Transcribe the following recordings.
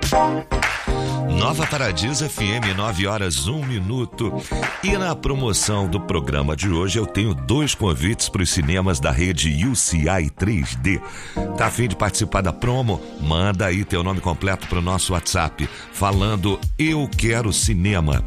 Nova Paradiso FM, 9h01. E na promoção do programa de hoje eu tenho 2 convites para os cinemas da rede UCI 3D. Tá a fim de participar da promo? Manda aí teu nome completo para o nosso WhatsApp, falando Eu Quero Cinema,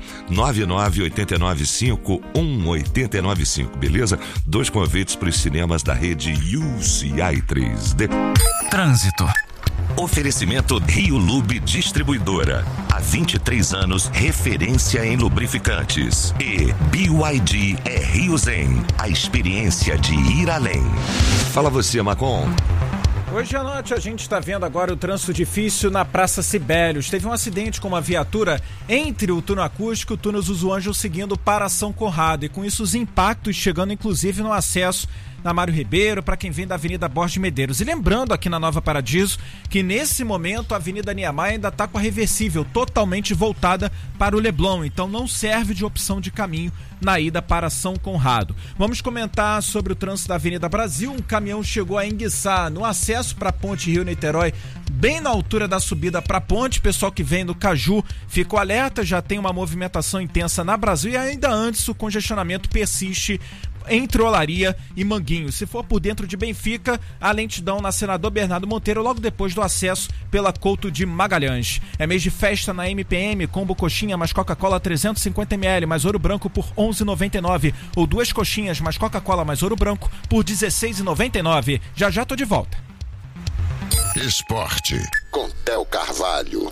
998951895, beleza? 2 convites para os cinemas da rede UCI 3D. Trânsito. Oferecimento Rio Lube Distribuidora. Há 23 anos, referência em lubrificantes. E BYD é Rio Zen, a experiência de ir além. Fala você, Macon. Hoje à noite a gente está vendo agora o trânsito difícil na Praça Sibelius. Teve um acidente com uma viatura entre o túnel acústico e o túnel Zuzu Ângelo seguindo para São Conrado. E com isso os impactos chegando inclusive no acesso na Mário Ribeiro, para quem vem da Avenida Borges de Medeiros. E lembrando aqui na Nova Paradiso que nesse momento a Avenida Niemeyer ainda está com a reversível totalmente voltada para o Leblon, então não serve de opção de caminho na ida para São Conrado. Vamos comentar sobre o trânsito da Avenida Brasil. Um caminhão chegou a enguiçar no acesso para a Ponte Rio-Niterói, bem na altura da subida para a ponte. Pessoal que vem do Caju ficou alerta, já tem uma movimentação intensa na Brasil e ainda antes o congestionamento persiste entre Olaria e Manguinhos. Se for por dentro de Benfica, a lentidão na Senador Bernardo Monteiro logo depois do acesso pela Couto de Magalhães. É mês de festa na MPM, combo coxinha mais Coca-Cola 350ml mais ouro branco por R$11,99 ou 2 coxinhas mais Coca-Cola mais ouro branco por R$16,99. Já já tô de volta. Esporte com Theo Carvalho.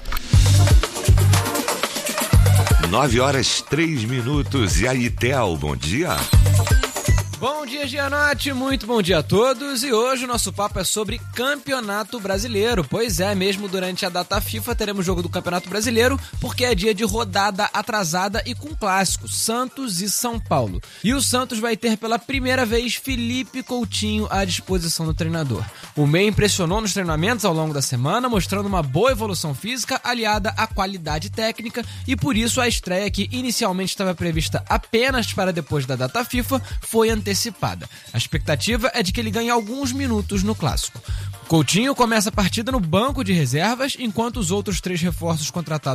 9h03. E aí, Theo, bom dia. Bom dia, Gianotti, muito bom dia a todos. E hoje o nosso papo é sobre Campeonato Brasileiro. Pois é, mesmo durante a data FIFA teremos jogo do Campeonato Brasileiro, porque é dia de rodada atrasada e com clássicos, Santos e São Paulo. E o Santos vai ter pela primeira vez Felipe Coutinho à disposição do treinador. O meia impressionou nos treinamentos ao longo da semana, mostrando uma boa evolução física aliada à qualidade técnica, e por isso a estreia, que inicialmente estava prevista apenas para depois da data FIFA, foi antecipada. A expectativa é de que ele ganhe alguns minutos no clássico. Coutinho começa a partida no banco de reservas, enquanto os outros 3 reforços contratados